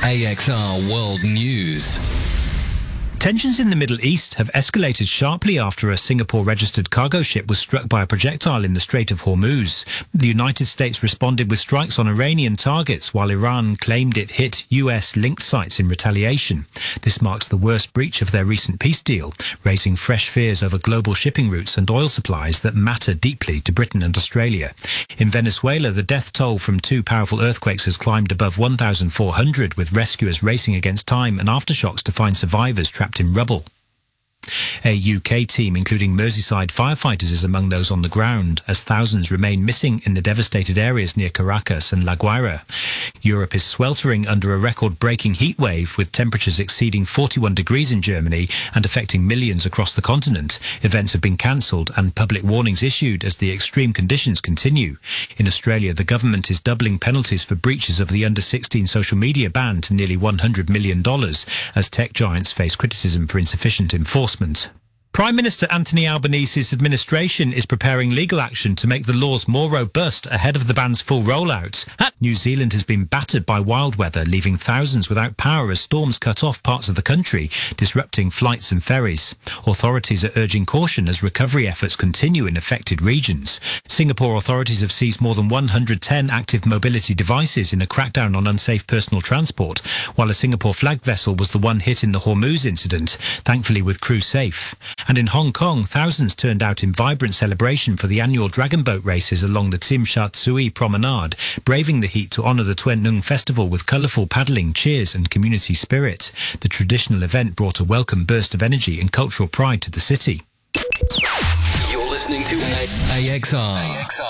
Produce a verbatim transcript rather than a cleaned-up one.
A X R World News. Tensions in the Middle East have escalated sharply after a Singapore-registered cargo ship was struck by a projectile in the Strait of Hormuz. The United States responded with strikes on Iranian targets, while Iran claimed it hit U S-linked sites in retaliation. This marks the worst breach of their recent peace deal, raising fresh fears over global shipping routes and oil supplies that matter deeply to Britain and Australia. In Venezuela, the death toll from two powerful earthquakes has climbed above one thousand four hundred, with rescuers racing against time and aftershocks to find survivors trapped in rubble. A U K team, including Merseyside firefighters, is among those on the ground, as thousands remain missing in the devastated areas near Caracas and La Guaira. Europe is sweltering under a record-breaking heat wave, with temperatures exceeding forty-one degrees in Germany and affecting millions across the continent. Events have been cancelled and public warnings issued as the extreme conditions continue. In Australia, the government is doubling penalties for breaches of the under sixteen social media ban to nearly one hundred million dollars, as tech giants face criticism for insufficient enforcement. Prime Minister Anthony Albanese's administration is preparing legal action to make the laws more robust ahead of the ban's full rollout. New Zealand has been battered by wild weather, leaving thousands without power as storms cut off parts of the country, disrupting flights and ferries. Authorities are urging caution as recovery efforts continue in affected regions. Singapore authorities have seized more than one hundred ten active mobility devices in a crackdown on unsafe personal transport, while a Singapore flagged vessel was the one hit in the Hormuz incident, thankfully with crew safe. And in Hong Kong, thousands turned out in vibrant celebration for the annual dragon boat races along the Tsim Sha Tsui promenade, braving the heat to honour the Tuen Nung festival with colourful paddling, cheers and community spirit. The traditional event brought a welcome burst of energy and cultural pride to the city. You're listening to A X R.